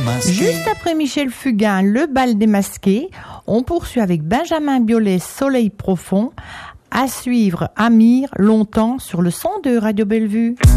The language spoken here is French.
masqués. Juste après Michel Fugain, le bal des masqués, on poursuit avec Benjamin Biolay, Soleil profond. À suivre Amir, longtemps sur le 102 Radio Bellevue.